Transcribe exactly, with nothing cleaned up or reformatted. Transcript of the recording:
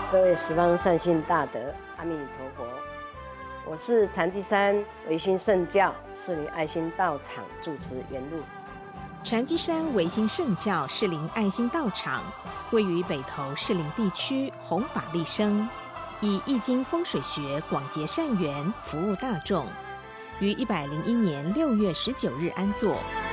各位十方善心大德，阿弥陀佛。我是禅机山维新圣教士林爱心道场住持圆露。 禅机山维新圣教士林爱心道场位于北投士林地区弘法利生，以易经风水学广结善缘，服务大众。于一百零一年六月十九日安坐。